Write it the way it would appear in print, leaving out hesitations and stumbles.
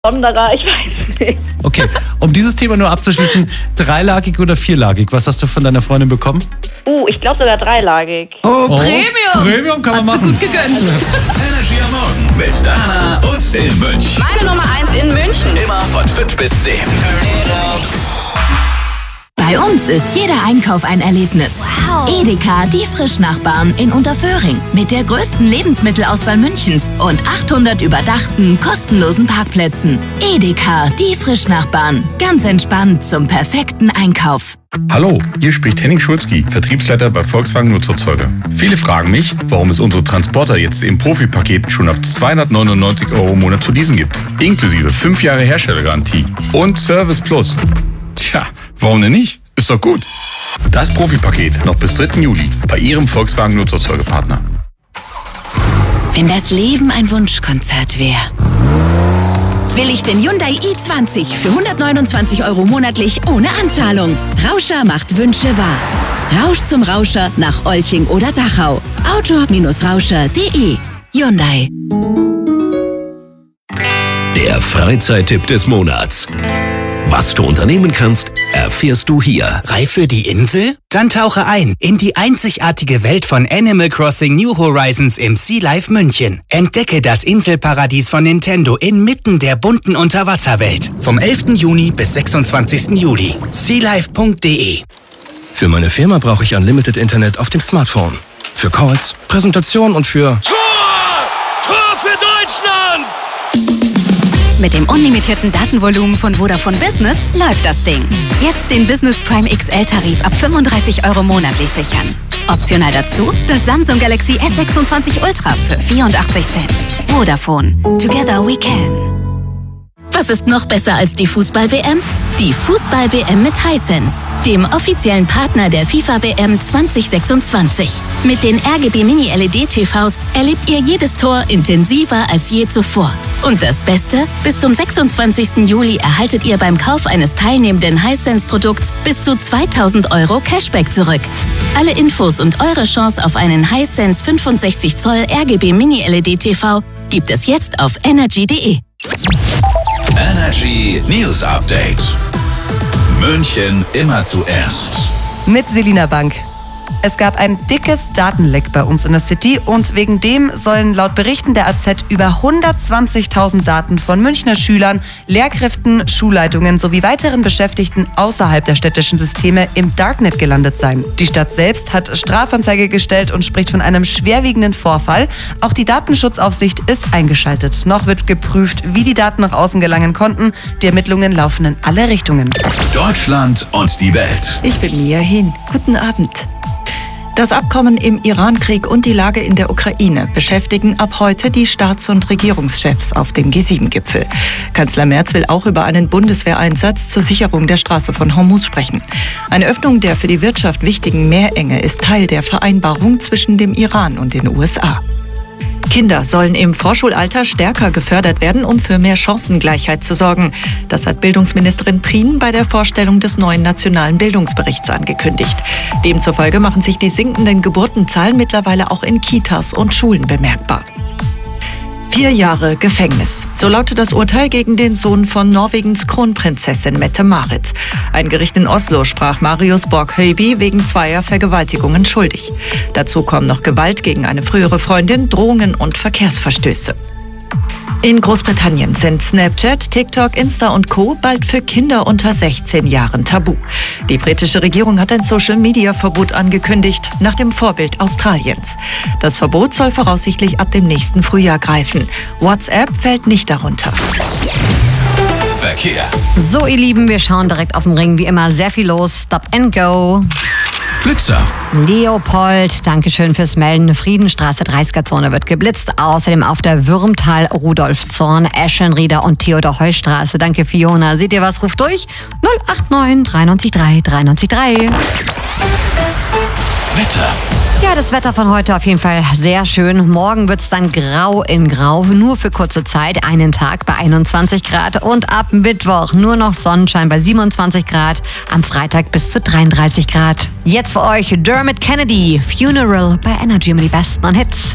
Besonderer, ich weiß nicht. Okay, um dieses Thema nur abzuschließen, dreilagig oder vierlagig? Was hast du von deiner Freundin bekommen? Ich glaube sogar dreilagig. Oh, Premium! Premium kann man machen. Gut gegönnt. Energy am Morgen mit Dana und den Mönch. Meine Nummer 1 in München. Immer von 5 bis 10. Bei uns ist jeder Einkauf ein Erlebnis. Wow. Edeka, die Frischnachbarn in Unterföhring. Mit der größten Lebensmittelauswahl Münchens und 800 überdachten, kostenlosen Parkplätzen. Edeka, die Frischnachbarn. Ganz entspannt zum perfekten Einkauf. Hallo, hier spricht Henning Schulzki, Vertriebsleiter bei Volkswagen Nutzerzeuger. Viele fragen mich, warum es unsere Transporter jetzt im Profipaket schon ab 299 € im Monat zu leasen gibt. Inklusive 5 Jahre Herstellergarantie und Service Plus. Tja, warum denn nicht? Ist doch gut. Das Profipaket noch bis 3. Juli bei Ihrem Volkswagen Nutzerzeugerpartner. Wenn das Leben ein Wunschkonzert wäre, will ich den Hyundai i20 für 129 € monatlich ohne Anzahlung. Rauscher macht Wünsche wahr. Rausch zum Rauscher nach Olching oder Dachau. Auto-Rauscher.de. Hyundai. Der Freizeittipp des Monats. Was du unternehmen kannst, erfährst du hier. Reif für die Insel? Dann tauche ein in die einzigartige Welt von Animal Crossing New Horizons im Sea Life München. Entdecke das Inselparadies von Nintendo inmitten der bunten Unterwasserwelt. Vom 11. Juni bis 26. Juli. sealife.de. Für meine Firma brauche ich Unlimited Internet auf dem Smartphone. Für Calls, Präsentationen und für... Tor für Deutschland! Mit dem unlimitierten Datenvolumen von Vodafone Business läuft das Ding. Jetzt den Business Prime XL-Tarif ab 35 € monatlich sichern. Optional dazu das Samsung Galaxy S26 Ultra für 84 Cent. Vodafone. Together we can. Was ist noch besser als die Fußball-WM? Die Fußball-WM mit Hisense, dem offiziellen Partner der FIFA-WM 2026. Mit den RGB Mini-LED-TVs erlebt ihr jedes Tor intensiver als je zuvor. Und das Beste? Bis zum 26. Juli erhaltet ihr beim Kauf eines teilnehmenden Hisense-Produkts bis zu 2.000 € Cashback zurück. Alle Infos und eure Chance auf einen Hisense 65 Zoll RGB Mini-LED-TV gibt es jetzt auf energy.de. Energy News Update. München immer zuerst. Mit Selina Bank. Es gab ein dickes Datenleck bei uns in der City und wegen dem sollen laut Berichten der AZ über 120.000 Daten von Münchner Schülern, Lehrkräften, Schulleitungen sowie weiteren Beschäftigten außerhalb der städtischen Systeme im Darknet gelandet sein. Die Stadt selbst hat Strafanzeige gestellt und spricht von einem schwerwiegenden Vorfall. Auch die Datenschutzaufsicht ist eingeschaltet. Noch wird geprüft, wie die Daten nach außen gelangen konnten. Die Ermittlungen laufen in alle Richtungen. Deutschland und die Welt. Ich bin Mia Hin. Guten Abend. Das Abkommen im Iran-Krieg und die Lage in der Ukraine beschäftigen ab heute die Staats- und Regierungschefs auf dem G7-Gipfel. Kanzler Merz will auch über einen Bundeswehreinsatz zur Sicherung der Straße von Hormuz sprechen. Eine Öffnung der für die Wirtschaft wichtigen Meerenge ist Teil der Vereinbarung zwischen dem Iran und den USA. Kinder sollen im Vorschulalter stärker gefördert werden, um für mehr Chancengleichheit zu sorgen. Das hat Bildungsministerin Prien bei der Vorstellung des neuen nationalen Bildungsberichts angekündigt. Demzufolge machen sich die sinkenden Geburtenzahlen mittlerweile auch in Kitas und Schulen bemerkbar. 4 Jahre Gefängnis. So lautet das Urteil gegen den Sohn von Norwegens Kronprinzessin Mette-Marit. Ein Gericht in Oslo sprach Marius Borg-Høiby wegen 2 Vergewaltigungen schuldig. Dazu kommen noch Gewalt gegen eine frühere Freundin, Drohungen und Verkehrsverstöße. In Großbritannien sind Snapchat, TikTok, Insta und Co. bald für Kinder unter 16 Jahren tabu. Die britische Regierung hat ein Social-Media-Verbot angekündigt, nach dem Vorbild Australiens. Das Verbot soll voraussichtlich ab dem nächsten Frühjahr greifen. WhatsApp fällt nicht darunter. Verkehr. So, ihr Lieben, wir schauen direkt auf den Ring. Wie immer sehr viel los. Stop and go. Blitzer. Leopold, Dankeschön fürs Melden. Friedenstraße 30er-Zone wird geblitzt. Außerdem auf der Würmtal, Rudolf-Zorn, Eschenrieder und Theodor-Heuss-Straße. Danke, Fiona. Seht ihr was? Ruft durch. 089 93 3 93 3. Wetter. Ja, das Wetter von heute auf jeden Fall sehr schön. Morgen wird's dann grau in grau, nur für kurze Zeit, einen Tag bei 21 Grad und ab Mittwoch nur noch Sonnenschein bei 27 Grad, am Freitag bis zu 33 Grad. Jetzt für euch Dermot Kennedy, Funeral bei Energy, die besten Hits.